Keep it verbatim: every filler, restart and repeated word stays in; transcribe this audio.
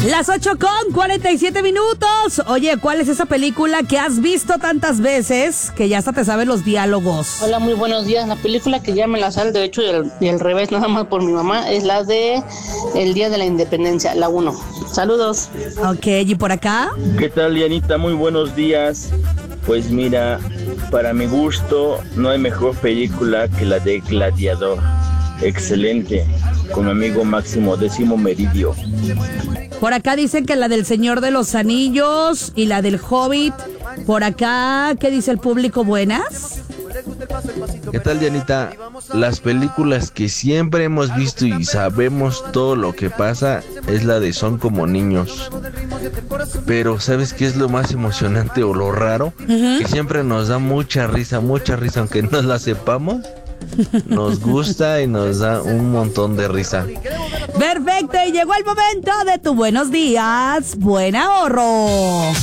Las ocho con cuarenta y siete minutos. Oye, ¿cuál es esa película que has visto tantas veces que ya hasta te sabes los diálogos? Hola, muy buenos días. La película que ya me la sale al derecho y al, y al revés, nada más por mi mamá, es la de El Día de la Independencia, la uno. Saludos. Ok, ¿y por acá? ¿Qué tal, Dianita? Muy buenos días. Pues mira, para mi gusto no hay mejor película que la de Gladiador. Excelente, con mi amigo Máximo Décimo Meridio. Por acá dicen que la del Señor de los Anillos y la del Hobbit. Por acá, ¿qué dice el público? ¿Buenas? ¿Qué tal, Dianita? Las películas que siempre hemos visto y sabemos todo lo que pasa es la de Son como niños. Pero ¿sabes qué es lo más emocionante o lo raro? Uh-huh. Que siempre nos da mucha risa, mucha risa, aunque no la sepamos. Nos gusta y nos da un montón de risa. Perfecto, y llegó el momento de tu buenos días, buen ahorro.